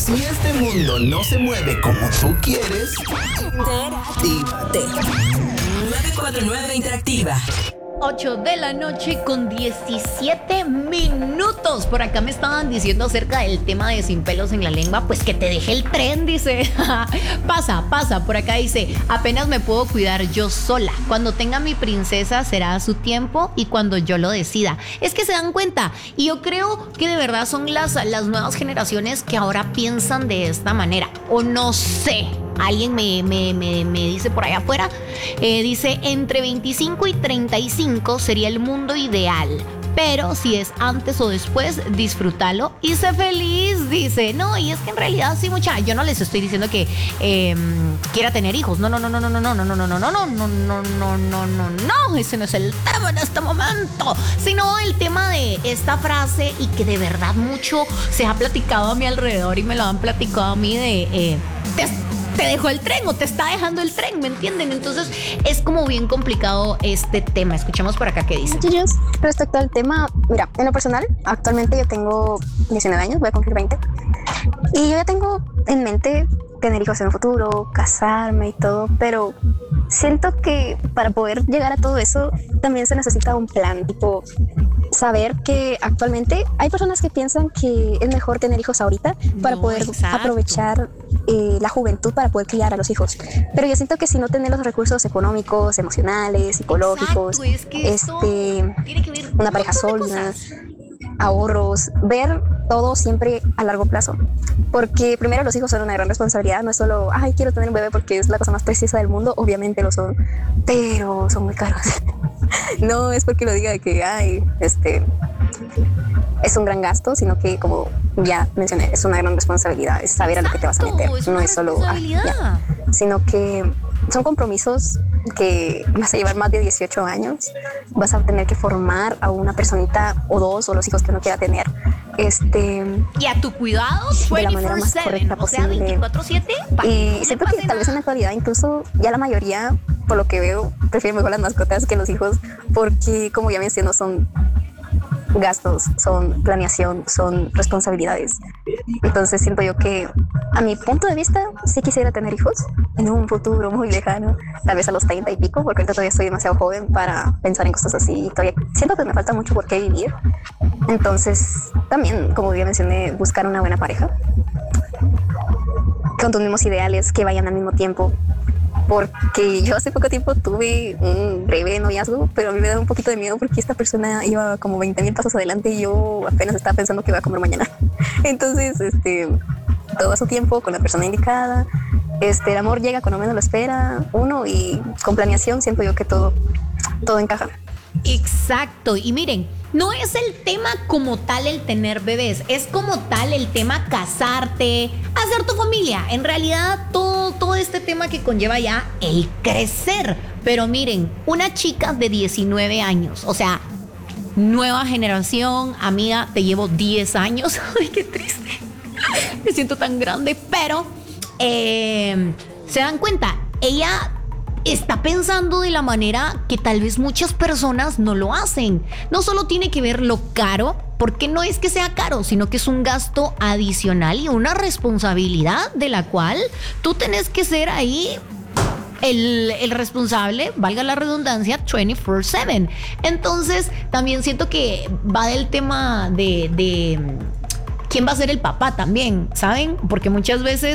Si este mundo no se mueve como tú quieres, actívate. 949 Interactiva. 8 de la noche con 17 minutos. Por acá me estaban diciendo acerca del tema de sin pelos en la lengua. Pues que te deje el tren, dice. Pasa. Por acá dice: apenas me puedo cuidar yo sola. Cuando tenga mi princesa será a su tiempo y cuando yo lo decida. Es que se dan cuenta. Y yo creo que de verdad son las nuevas generaciones que ahora piensan de esta manera. O no sé. Alguien me dice por allá afuera, dice, entre 25 y 35 sería el mundo ideal. Pero si es antes o después, disfrútalo y sé feliz, dice. No, y es que en realidad sí, mucha. Yo no les estoy diciendo que quiera tener hijos. No. Ese no es el tema en este momento. Sino el tema de esta frase y que de verdad mucho se ha platicado a mi alrededor y me lo han platicado a mí de te dejó el tren o te está dejando el tren, ¿me entienden? Entonces es como bien complicado este tema. Escuchemos por acá qué dice. Chillos, respecto al tema, mira, en lo personal, actualmente yo tengo 19 años, voy a cumplir 20. Y yo ya tengo en mente tener hijos en el futuro, casarme y todo, pero siento que para poder llegar a todo eso también se necesita un plan, tipo saber que actualmente hay personas que piensan que es mejor tener hijos ahorita para poder aprovechar la juventud para poder criar a los hijos. Pero yo siento que si no tener los recursos económicos, emocionales, psicológicos, es que tiene que ver una pareja sólida, ahorros, ver todo siempre a largo plazo. Porque primero los hijos son una gran responsabilidad, no es solo, ay, quiero tener un bebé porque es la cosa más preciosa del mundo, obviamente lo son, pero son muy caros. No es porque lo diga de que, ay, es un gran gasto, sino que, como ya mencioné, es una gran responsabilidad, es saber a lo que te vas a meter. No es solo, sino que son compromisos que vas a llevar más de 18 años, vas a tener que formar a una personita o dos o los hijos que uno quiera tener. Y a tu cuidado, de la manera más correcta posible. 24/7. Y siento que tal vez en la actualidad incluso ya la mayoría, por lo que veo, prefieren mejor las mascotas que los hijos, porque como ya menciono, son gastos, son planeación, son responsabilidades. Entonces siento yo que a mi punto de vista sí quisiera tener hijos en un futuro muy lejano, tal vez a los 30 y pico, porque ahorita todavía estoy demasiado joven para pensar en cosas así y todavía siento que me falta mucho por qué vivir. Entonces también, como ya mencioné, buscar una buena pareja con tus mismos ideales que vayan al mismo tiempo. Porque yo hace poco tiempo tuve un breve noviazgo, pero a mí me da un poquito de miedo porque esta persona iba como 20,000 pasos adelante y yo apenas estaba pensando que iba a comer mañana. Entonces, todo a su tiempo, con la persona indicada. El amor llega cuando menos lo espera uno y con planeación siento yo que todo encaja. Exacto. Y miren, no es el tema como tal el tener bebés, es como tal el tema casarte, hacer tu familia. En realidad, todo este tema que conlleva ya el crecer. Pero miren, una chica de 19 años, o sea, nueva generación, amiga, te llevo 10 años. Ay, qué triste. Me siento tan grande, pero se dan cuenta, ella está pensando de la manera que tal vez muchas personas no lo hacen. No solo tiene que ver lo caro, porque no es que sea caro, sino que es un gasto adicional y una responsabilidad de la cual tú tenés que ser ahí el responsable, valga la redundancia, 24/7. Entonces, también siento que va del tema de quién va a ser el papá también, ¿saben? Porque muchas veces